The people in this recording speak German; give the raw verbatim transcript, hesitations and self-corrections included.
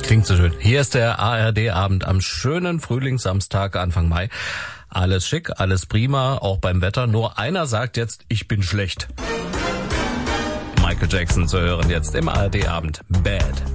Klingt so schön. Hier ist der A R D-Abend am schönen Frühlingssamstag Anfang Mai. Alles schick, alles prima, auch beim Wetter. Nur einer sagt jetzt, ich bin schlecht. Michael Jackson zu hören jetzt im A R D-Abend. Bad.